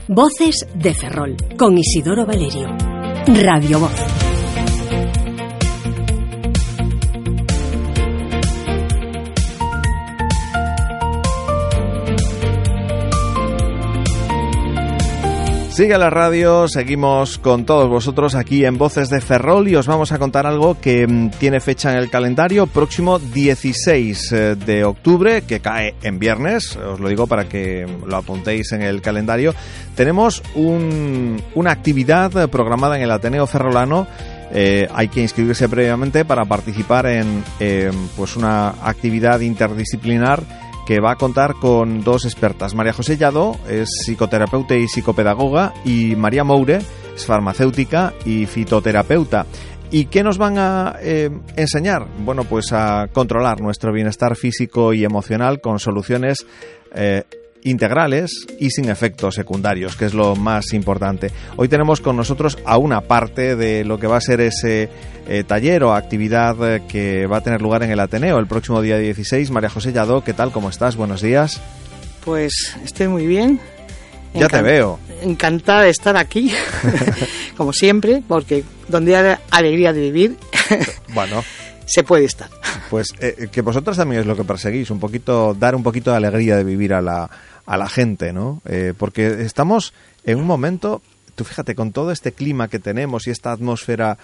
Voces de Ferrol, con Isidoro Valerio. Radio Voz. Sigue la radio, seguimos con todos vosotros aquí en Voces de Ferrol y os vamos a contar algo que tiene fecha en el calendario, próximo 16 de octubre, que cae en viernes, os lo digo para que lo apuntéis en el calendario. Tenemos una actividad programada en el Ateneo Ferrolano. Hay que inscribirse previamente para participar en pues una actividad interdisciplinar que va a contar con dos expertas. María José Lladó es psicoterapeuta y psicopedagoga, y María Moure es farmacéutica y fitoterapeuta. ¿Y qué nos van a enseñar? Bueno, pues a controlar nuestro bienestar físico y emocional con soluciones integrales y sin efectos secundarios, que es lo más importante. Hoy tenemos con nosotros a una parte de lo que va a ser ese taller o actividad que va a tener lugar en el Ateneo el próximo día 16. María José Lladó, ¿qué tal? ¿Cómo estás? Buenos días. Pues estoy muy bien. Ya te veo. Encantada de estar aquí, como siempre, porque donde hay alegría de vivir, bueno, se puede estar. Pues que vosotras también es lo que perseguís, un poquito, dar un poquito de alegría de vivir a la gente, ¿no? Porque estamos en un momento, tú fíjate, con todo este clima que tenemos y esta atmósfera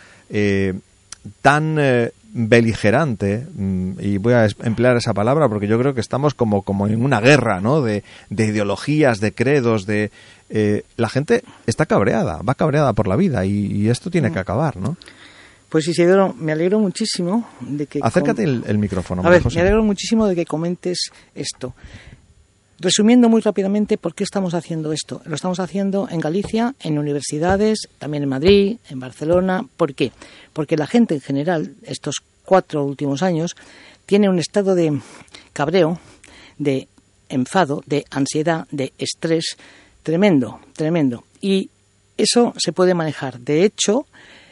tan beligerante, y voy a emplear esa palabra porque yo creo que estamos como en una guerra, ¿no? De ideologías, de credos, la gente está cabreada, va cabreada por la vida y esto tiene que acabar, ¿no? Pues Isidoro, me alegro muchísimo de que... Acércate el micrófono. A ver, me alegro muchísimo de que comentes esto. Resumiendo muy rápidamente, ¿por qué estamos haciendo esto? Lo estamos haciendo en Galicia, en universidades, también en Madrid, en Barcelona. ¿Por qué? Porque la gente en general, estos 4 últimos años, tiene un estado de cabreo, de enfado, de ansiedad, de estrés tremendo, tremendo. Y eso se puede manejar. De hecho,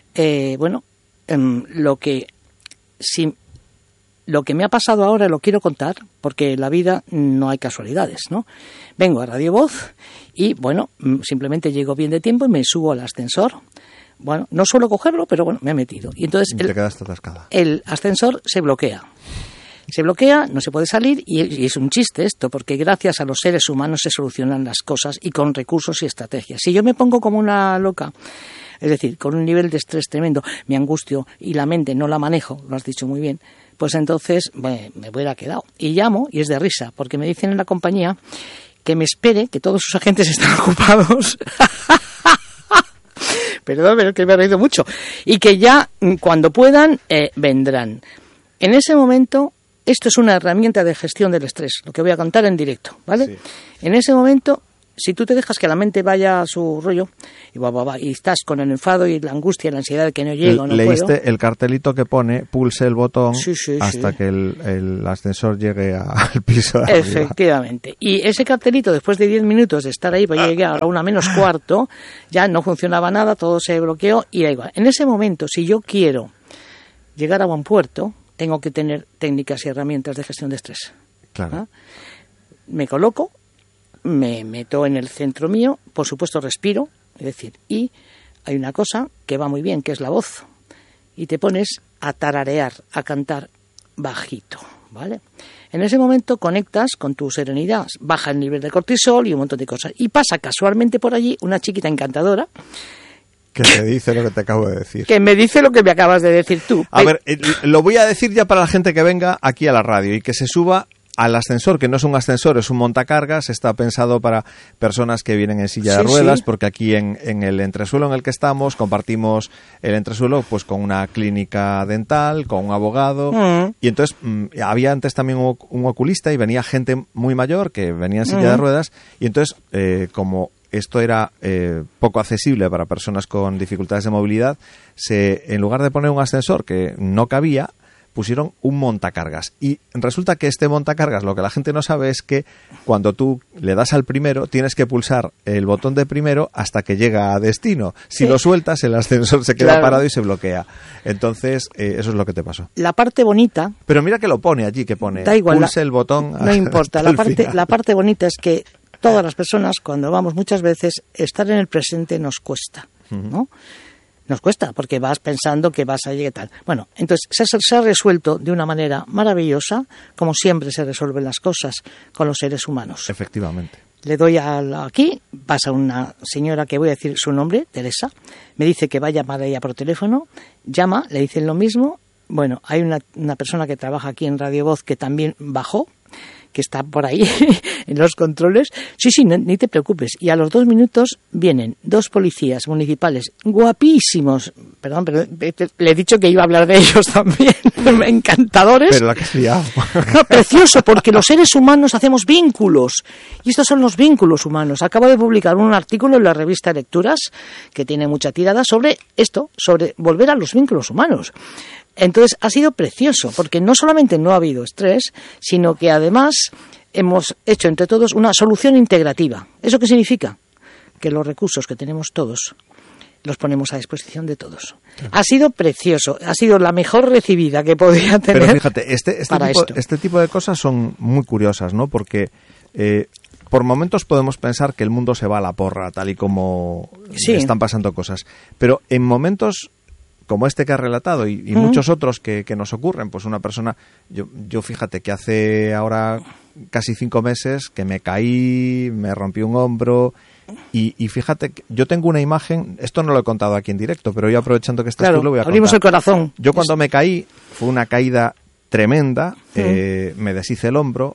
lo que me ha pasado ahora lo quiero contar, porque en la vida no hay casualidades, ¿no? Vengo a Radio Voz y, simplemente llego bien de tiempo y me subo al ascensor. Bueno, no suelo cogerlo, pero me he metido. Y entonces te quedaste atascada. El ascensor se bloquea. Se bloquea, no se puede salir, y es un chiste esto, porque gracias a los seres humanos se solucionan las cosas, y con recursos y estrategias. Si yo me pongo como una loca, es decir, con un nivel de estrés tremendo, me angustio y la mente no la manejo, lo has dicho muy bien, pues entonces me hubiera quedado. Y llamo, y es de risa, porque me dicen en la compañía que me espere, que todos sus agentes están ocupados. Perdón, pero es que me he reído mucho. Y que ya, cuando puedan, vendrán. En ese momento, esto es una herramienta de gestión del estrés, lo que voy a contar en directo, ¿vale? Sí. En ese momento, si tú te dejas que la mente vaya a su rollo y estás con el enfado y la angustia y la ansiedad de que no llego, no ¿Leíste puedo? El cartelito que pone pulse el botón hasta sí. que el ascensor llegue al piso de arriba? Efectivamente. Y ese cartelito, después de 10 minutos de estar ahí, pues llegué a la 1:45, ya no funcionaba nada, todo se bloqueó y da igual. En ese momento, si yo quiero llegar a buen puerto, tengo que tener técnicas y herramientas de gestión de estrés. Claro. ¿Ah? Me coloco, me meto en el centro mío, por supuesto respiro, es decir, y hay una cosa que va muy bien, que es la voz, y te pones a tararear, a cantar bajito, ¿vale? En ese momento conectas con tu serenidad, baja el nivel de cortisol y un montón de cosas, y pasa casualmente por allí una chiquita encantadora que te dice lo que te acabo de decir. Que me dice lo que me acabas de decir tú. A ver, lo voy a decir ya para la gente que venga aquí a la radio y que se suba al ascensor, que no es un ascensor, es un montacargas. Está pensado para personas que vienen en silla de ruedas, porque aquí en el entresuelo en el que estamos compartimos el entresuelo pues con una clínica dental, con un abogado, y entonces había antes también un oculista y venía gente muy mayor que venía en silla de ruedas, y entonces como esto era poco accesible para personas con dificultades de movilidad, en lugar de poner un ascensor que no cabía, pusieron un montacargas. Y resulta que este montacargas, lo que la gente no sabe es que cuando tú le das al primero, tienes que pulsar el botón de primero hasta que llega a destino. Si lo sueltas, el ascensor se queda parado y se bloquea. Entonces, eso es lo que te pasó. La parte bonita... Pero mira que lo pone allí, que pone... Da igual, pulse el botón... No importa, la parte bonita es que Todas las personas, cuando vamos muchas veces, estar en el presente nos cuesta, ¿no? Nos cuesta, porque vas pensando que vas a llegar tal. Bueno, entonces se ha resuelto de una manera maravillosa, como siempre se resuelven las cosas con los seres humanos. Efectivamente. Le doy aquí, pasa una señora que voy a decir su nombre, Teresa, me dice que va a llamar a ella por teléfono, llama, le dicen lo mismo. Bueno, hay una persona que trabaja aquí en Radio Voz que también bajó, que está por ahí en los controles. Sí, ni te preocupes. Y a los 2 minutos vienen 2 policías municipales guapísimos. Perdón, pero le he dicho que iba a hablar de ellos también. Encantadores. Pero la que se llama. No, precioso, porque los seres humanos hacemos vínculos. Y estos son los vínculos humanos. Acabo de publicar un artículo en la revista Lecturas, que tiene mucha tirada, sobre esto, sobre volver a los vínculos humanos. Entonces ha sido precioso, porque no solamente no ha habido estrés, sino que además hemos hecho entre todos una solución integrativa. ¿Eso qué significa? Que los recursos que tenemos todos los ponemos a disposición de todos. Ha sido precioso, ha sido la mejor recibida que podía tener. Pero fíjate, este tipo de cosas son muy curiosas, ¿no? Porque por momentos podemos pensar que el mundo se va a la porra, tal y como están pasando cosas. Pero en momentos como este que has relatado y muchos otros que nos ocurren, pues una persona, yo fíjate que hace ahora casi 5 meses que me caí, me rompí un hombro y fíjate que yo tengo una imagen, esto no lo he contado aquí en directo, pero yo aprovechando que estás tú lo voy a contar. Abrimos el corazón. Yo cuando me caí, fue una caída tremenda, me deshice el hombro,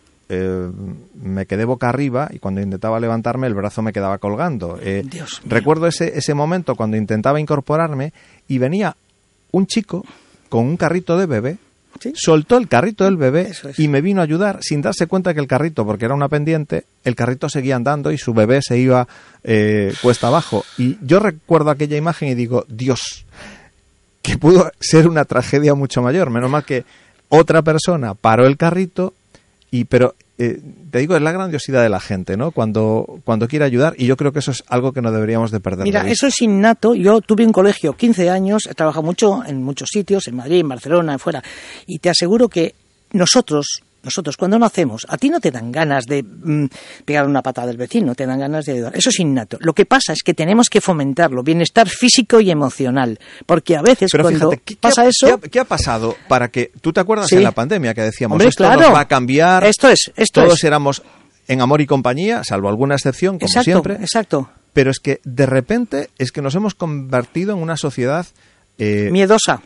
me quedé boca arriba y cuando intentaba levantarme el brazo me quedaba colgando. Recuerdo ese momento cuando intentaba incorporarme y venía un chico con un carrito de bebé, ¿sí? Soltó el carrito del bebé y me vino a ayudar sin darse cuenta que el carrito, porque era una pendiente, el carrito seguía andando y su bebé se iba cuesta abajo. Y yo recuerdo aquella imagen y digo, Dios, que pudo ser una tragedia mucho mayor. Menos mal que otra persona paró el carrito pero te digo, es la grandiosidad de la gente, ¿no? Cuando quiere ayudar, y yo creo que eso es algo que no deberíamos de perder. Mira, eso es innato. Yo tuve un colegio 15 años, he trabajado mucho en muchos sitios, en Madrid, en Barcelona, fuera, y te aseguro que nosotros cuando nacemos, a ti no te dan ganas de pegar una patada al vecino, te dan ganas de ayudar. Eso es innato. Lo que pasa es que tenemos que fomentarlo, bienestar físico y emocional, porque a veces cuando pasa eso... ¿Qué ha pasado para que... ¿Tú te acuerdas en la pandemia que decíamos, hombre, esto nos va a cambiar? Todos éramos en amor y compañía, salvo alguna excepción, como siempre. Exacto. Pero es que de repente es que nos hemos convertido en una sociedad... miedosa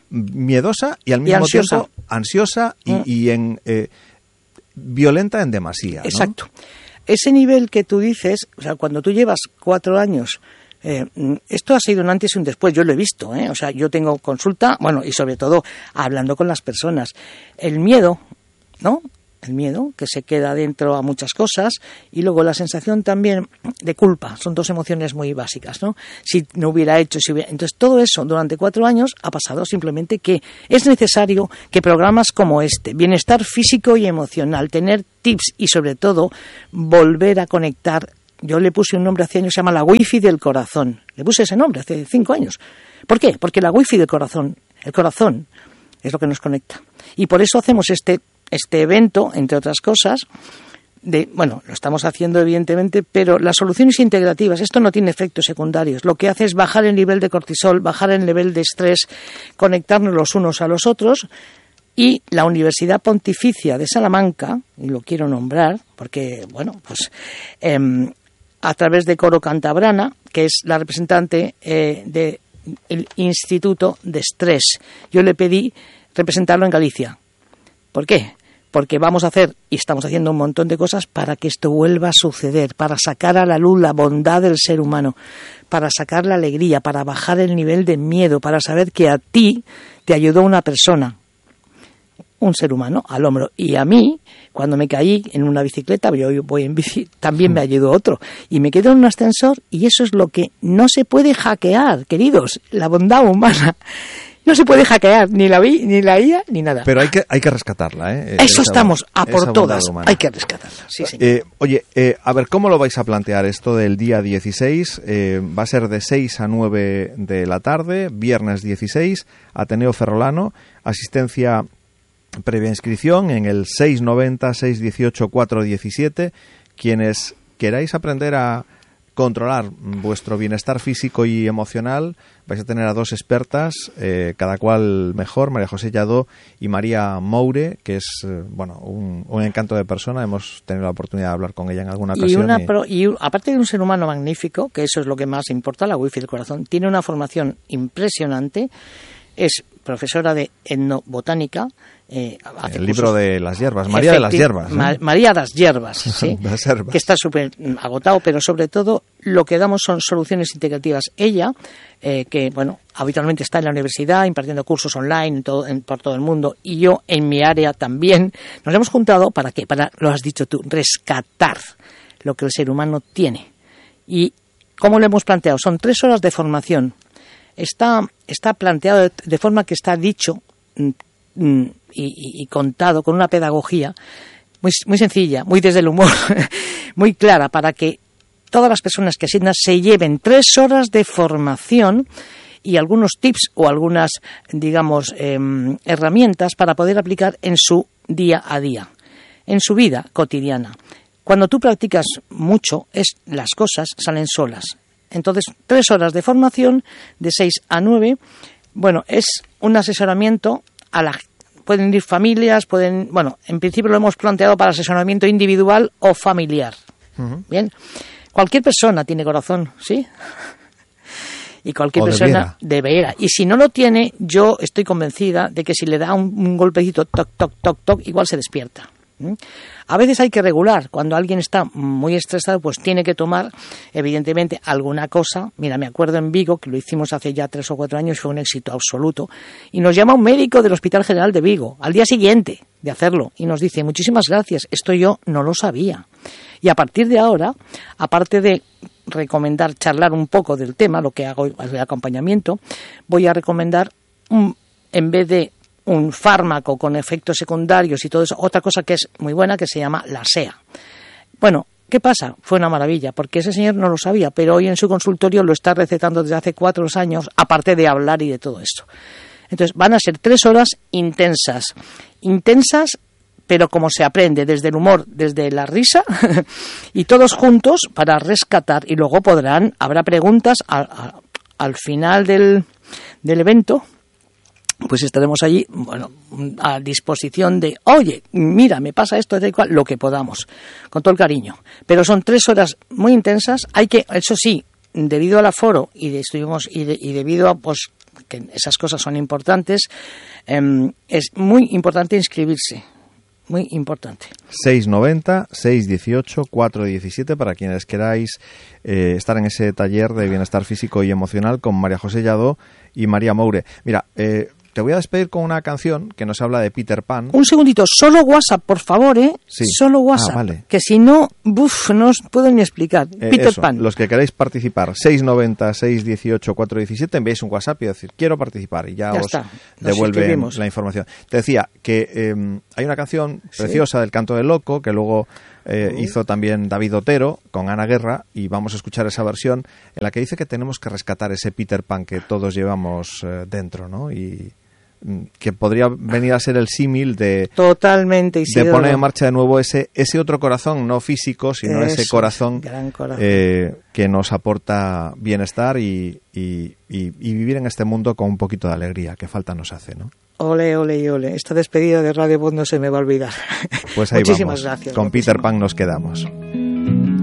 y al mismo tiempo ansiosa y violenta en demasía, ¿no? Exacto. Ese nivel que tú dices, o sea, cuando tú llevas 4 años, esto ha sido un antes y un después, yo lo he visto, o sea, yo tengo consulta, bueno, y sobre todo hablando con las personas. El miedo, ¿no? El miedo que se queda dentro a muchas cosas, y luego la sensación también de culpa. Son 2 emociones muy básicas, ¿no? Si no hubiera hecho, entonces todo eso durante 4 años ha pasado. Simplemente que es necesario que programas como este, bienestar físico y emocional, tener tips y sobre todo volver a conectar. Yo le puse un nombre hace años, se llama la wifi del corazón. Le puse ese nombre hace 5 años. ¿Por qué? Porque la wifi del corazón, el corazón es lo que nos conecta. Y por eso hacemos este evento, entre otras cosas, lo estamos haciendo evidentemente, pero las soluciones integrativas, esto no tiene efectos secundarios. Lo que hace es bajar el nivel de cortisol, bajar el nivel de estrés, conectarnos los unos a los otros. Y la Universidad Pontificia de Salamanca, y lo quiero nombrar, porque, a través de Coro Cantabrana, que es la representante del Instituto de Estrés, yo le pedí representarlo en Galicia. ¿Por qué? Porque vamos a hacer, y estamos haciendo un montón de cosas para que esto vuelva a suceder, para sacar a la luz la bondad del ser humano, para sacar la alegría, para bajar el nivel de miedo, para saber que a ti te ayudó una persona, un ser humano, al hombro. Y a mí, cuando me caí en una bicicleta, yo voy en bici, también me ayudó otro. Y me quedé en un ascensor, y eso es lo que no se puede hackear, queridos, la bondad humana. No se puede hackear ni la IA ni nada. Pero hay que rescatarla, Eso estamos a por todas. Hay que rescatarla. Sí, señor. A ver, ¿cómo lo vais a plantear esto del día 16? Va a ser de 6 a 9 de la tarde, viernes 16, Ateneo Ferrolano, asistencia previa inscripción en el 690-618-417. Quienes queráis aprender a controlar vuestro bienestar físico y emocional, vais a tener a dos expertas, cada cual mejor, María José Lladó y María Moure, que es un encanto de persona. Hemos tenido la oportunidad de hablar con ella en alguna ocasión. Y aparte de un ser humano magnífico, que eso es lo que más importa, la wifi del corazón, tiene una formación impresionante, es profesora de etnobotánica. El libro de las hierbas, María de las Hierbas. María de las Hierbas, ¿sí? Que está súper agotado, pero sobre todo lo que damos son soluciones integrativas. Ella, que habitualmente está en la universidad impartiendo cursos online por todo el mundo, y yo en mi área también, nos hemos juntado ¿para qué? Para, lo has dicho tú, rescatar lo que el ser humano tiene. ¿Y cómo lo hemos planteado? Son 3 horas de formación. Está planteado de forma que está dicho y contado con una pedagogía muy sencilla, muy desde el humor, muy clara, para que todas las personas que asistan se lleven 3 horas de formación y algunos tips o algunas, digamos, herramientas para poder aplicar en su día a día, en su vida cotidiana. Cuando tú practicas mucho, las cosas salen solas. Entonces, 3 horas de formación, de 6 a 9, es un asesoramiento pueden ir familias, en principio lo hemos planteado para asesoramiento individual o familiar. Uh-huh. Bien, cualquier persona tiene corazón, ¿sí? Y cualquier persona debería. Y si no lo tiene, yo estoy convencida de que si le da un golpecito, toc, toc, toc, toc, igual se despierta. A veces hay que regular. Cuando alguien está muy estresado, pues tiene que tomar, evidentemente, alguna cosa. Mira, me acuerdo en Vigo, que lo hicimos hace ya 3 o 4 años, fue un éxito absoluto. Y nos llama un médico del Hospital General de Vigo, al día siguiente de hacerlo, y nos dice, muchísimas gracias, esto yo no lo sabía. Y a partir de ahora, aparte de recomendar charlar un poco del tema, lo que hago el acompañamiento, voy a recomendar, en vez de un fármaco con efectos secundarios y todo eso, otra cosa que es muy buena, que se llama la SEA. Bueno, ¿qué pasa? Fue una maravilla, porque ese señor no lo sabía, pero hoy en su consultorio lo está recetando desde hace 4 años, aparte de hablar y de todo esto. Entonces, van a ser 3 horas intensas, pero como se aprende, desde el humor, desde la risa, y todos juntos para rescatar, y luego habrá preguntas al final del evento. Pues estaremos allí, a disposición de, oye, mira, me pasa esto, tal cual, lo que podamos, con todo el cariño. Pero son 3 horas muy intensas. Hay que, eso sí, debido al aforo y debido a, que esas cosas son importantes, es muy importante inscribirse. Muy importante. 690, 618, 417 para quienes queráis estar en ese taller de bienestar físico y emocional con María José Lladó y María Moure. Mira, te voy a despedir con una canción que nos habla de Peter Pan. Un segundito, solo WhatsApp, por favor, Sí. Solo WhatsApp. Vale. Que si no, no os puedo ni explicar. Peter Pan. Los que queráis participar, 690, 618, 417, enviáis un WhatsApp y decir, quiero participar, y ya os devuelven la información. Te decía que hay una canción preciosa del Canto del Loco, que luego hizo también David Otero con Ana Guerra, y vamos a escuchar esa versión en la que dice que tenemos que rescatar ese Peter Pan que todos llevamos dentro, ¿no? Y que podría venir a ser el símil de poner en marcha de nuevo ese otro corazón, no físico, sino ese corazón, gran corazón. Que nos aporta bienestar y vivir en este mundo con un poquito de alegría, que falta nos hace, ¿no? Ole, ole y ole. Esta despedida de Radio Voz no se me va a olvidar. Pues ahí Muchísimas vamos. Gracias. Con Peter Pan nos quedamos.